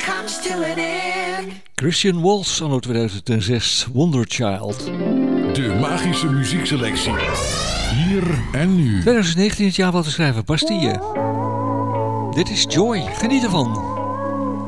comes to an end. Christian Waltz, anno 2006, Wonder Child. De magische muziekselectie. Hier en nu. 2019 het jaar wat te schrijven, Bastille. Dit is Joy, geniet ervan.